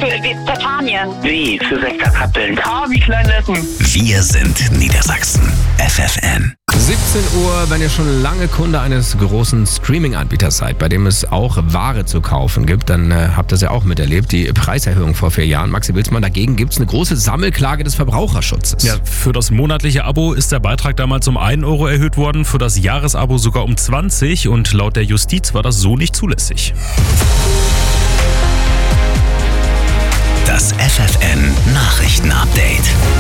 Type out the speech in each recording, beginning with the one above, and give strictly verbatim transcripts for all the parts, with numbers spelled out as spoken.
Für Kastanien. W für Westerkappeln. K wie Kleinletten. Wir sind Niedersachsen. F F N. siebzehn Uhr, wenn ihr schon lange Kunde eines großen Streaming-Anbieters seid, bei dem es auch Ware zu kaufen gibt, dann äh, habt ihr es ja auch miterlebt, die Preiserhöhung vor vier Jahren. Maxi Wilsmann, dagegen gibt es eine große Sammelklage des Verbraucherschutzes. Ja, für das monatliche Abo ist der Beitrag damals um einen Euro erhöht worden, für das Jahresabo sogar um zwanzig und laut der Justiz war das so nicht zulässig. Das F F N Nachrichten-Update.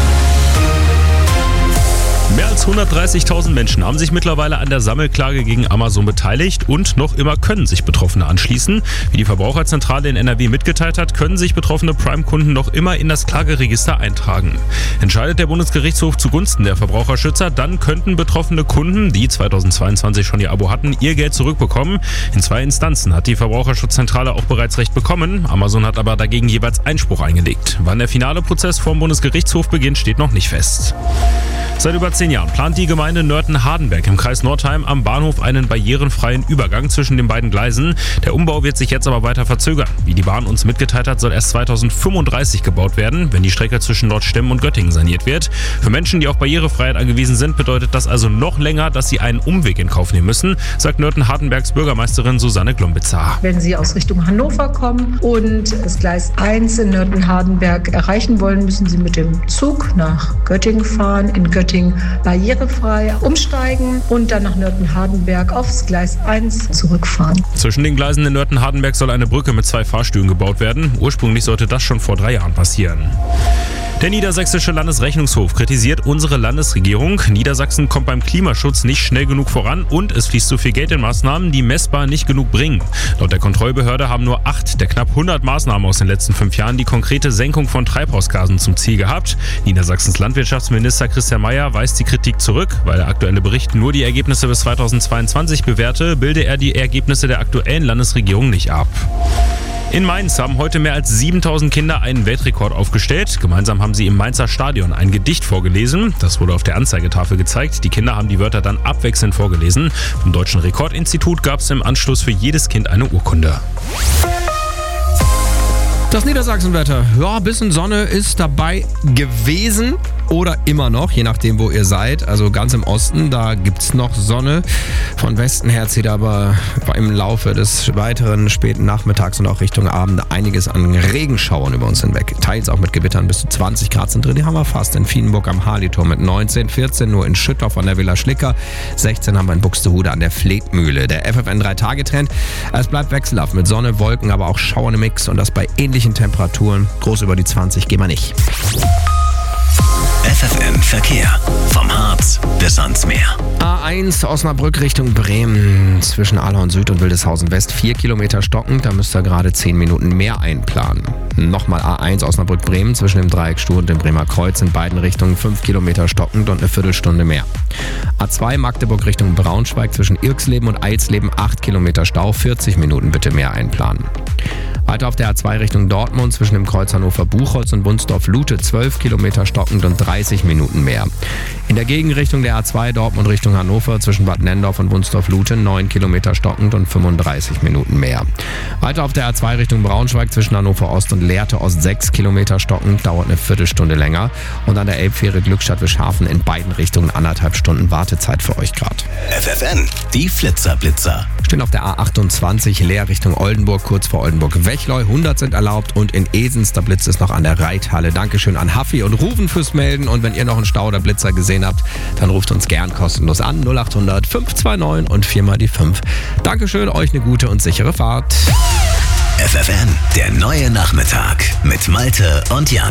Mehr als hundertdreißigtausend Menschen haben sich mittlerweile an der Sammelklage gegen Amazon beteiligt und noch immer können sich Betroffene anschließen. Wie die Verbraucherzentrale in N R W mitgeteilt hat, können sich betroffene Prime-Kunden noch immer in das Klageregister eintragen. Entscheidet der Bundesgerichtshof zugunsten der Verbraucherschützer, dann könnten betroffene Kunden, die zweitausendzweiundzwanzig schon ihr Abo hatten, ihr Geld zurückbekommen. In zwei Instanzen hat die Verbraucherschutzzentrale auch bereits Recht bekommen. Amazon hat aber dagegen jeweils Einspruch eingelegt. Wann der finale Prozess vor dem Bundesgerichtshof beginnt, steht noch nicht fest. Seit über zehn Jahren plant die Gemeinde Nörten-Hardenberg im Kreis Northeim am Bahnhof einen barrierefreien Übergang zwischen den beiden Gleisen. Der Umbau wird sich jetzt aber weiter verzögern. Wie die Bahn uns mitgeteilt hat, soll erst zweitausendfünfunddreißig gebaut werden, wenn die Strecke zwischen Nordstemmen und Göttingen saniert wird. Für Menschen, die auf Barrierefreiheit angewiesen sind, bedeutet das also noch länger, dass sie einen Umweg in Kauf nehmen müssen, sagt Nörten-Hardenbergs Bürgermeisterin Susanne Glombitzer. Wenn Sie aus Richtung Hannover kommen und das Gleis eins in Nörten-Hardenberg erreichen wollen, müssen Sie mit dem Zug nach Göttingen fahren, in Göttingen barrierefrei umsteigen und dann nach Nörten-Hardenberg aufs Gleis eins zurückfahren. Zwischen den Gleisen in Nörten-Hardenberg soll eine Brücke mit zwei Fahrstühlen gebaut werden. Ursprünglich sollte das schon vor drei Jahren passieren. Der Niedersächsische Landesrechnungshof kritisiert unsere Landesregierung. Niedersachsen kommt beim Klimaschutz nicht schnell genug voran und es fließt zu viel Geld in Maßnahmen, die messbar nicht genug bringen. Laut der Kontrollbehörde haben nur acht der knapp hundert Maßnahmen aus den letzten fünf Jahren die konkrete Senkung von Treibhausgasen zum Ziel gehabt. Niedersachsens Landwirtschaftsminister Christian Mayer weist die Kritik zurück. Weil der aktuelle Bericht nur die Ergebnisse bis zweitausendzweiundzwanzig bewährte, bilde er die Ergebnisse der aktuellen Landesregierung nicht ab. In Mainz haben heute mehr als siebentausend Kinder einen Weltrekord aufgestellt. Gemeinsam haben sie im Mainzer Stadion ein Gedicht vorgelesen. Das wurde auf der Anzeigetafel gezeigt. Die Kinder haben die Wörter dann abwechselnd vorgelesen. Vom Deutschen Rekordinstitut gab es im Anschluss für jedes Kind eine Urkunde. Das Niedersachsenwetter. Ja, ein bisschen Sonne ist dabei gewesen oder immer noch, je nachdem, wo ihr seid. Also ganz im Osten, da gibt's noch Sonne. Von Westen her zieht aber im Laufe des weiteren späten Nachmittags und auch Richtung Abend einiges an Regenschauern über uns hinweg. Teils auch mit Gewittern, bis zu zwanzig Grad sind drin. Die haben wir fast in Viehdenburg am Harliturm mit neunzehn, vierzehn nur in Schüttorf an der Villa Schlicker, sechzehn haben wir in Buxtehude an der Fletmühle. Der F F N drei Tage Trend, es bleibt wechselhaft mit Sonne, Wolken, aber auch Schauern im Mix und das bei ähnlichen Temperaturen. Groß über die zwanzig gehen wir nicht. F F N Verkehr. Vom Harz bis ans Meer. A eins Osnabrück Richtung Bremen. Zwischen Ahlhorn Süd und Wildeshausen West. Vier Kilometer stockend. Da müsst ihr gerade zehn Minuten mehr einplanen. Nochmal A eins Osnabrück Bremen. Zwischen dem Dreieck Stuhr und dem Bremer Kreuz in beiden Richtungen. Fünf Kilometer stockend und eine Viertelstunde mehr. A zwei Magdeburg Richtung Braunschweig. Zwischen Irksleben und Eilsleben. Acht Kilometer Stau. vierzig Minuten bitte mehr einplanen. Weiter auf der A zwei Richtung Dortmund zwischen dem Kreuz Hannover-Buchholz und Wunsdorf-Lute zwölf Kilometer stockend und dreißig Minuten mehr. In der Gegenrichtung der A zwei Dortmund Richtung Hannover zwischen Bad Nendorf und Wunsdorf-Lute neun Kilometer stockend und fünfunddreißig Minuten mehr. Weiter auf der A zwei Richtung Braunschweig zwischen Hannover Ost und Lehrte Ost sechs Kilometer stockend, dauert eine Viertelstunde länger. Und an der Elbfähre Glückstadt-Wischhafen in beiden Richtungen anderthalb Stunden Wartezeit für euch gerade. F F N, die Flitzer-Blitzer. Stehen auf der A achtundzwanzig leer Richtung Oldenburg, kurz vor Oldenburg-Wechleu. hundert sind erlaubt und in Esens, da blitzt es noch an der Reithalle. Dankeschön an Haffi und Rufen fürs Melden. Und wenn ihr noch einen Stau oder Blitzer gesehen habt, dann ruft uns gern kostenlos an. null acht hundert fünf zwei neun und vier mal die fünf. Dankeschön, euch eine gute und sichere Fahrt. F F N, der neue Nachmittag mit Malte und Jan.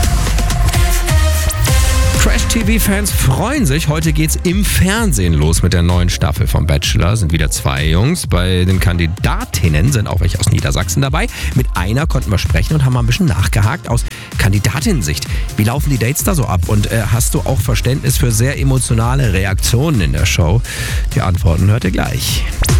Trash-T V-Fans freuen sich. Heute geht's im Fernsehen los mit der neuen Staffel vom Bachelor. Sind wieder zwei Jungs. Bei den Kandidatinnen sind auch welche aus Niedersachsen dabei. Mit einer konnten wir sprechen und haben mal ein bisschen nachgehakt aus Kandidatinnen-Sicht. Wie laufen die Dates da so ab? Und äh, hast du auch Verständnis für sehr emotionale Reaktionen in der Show? Die Antworten hört ihr gleich.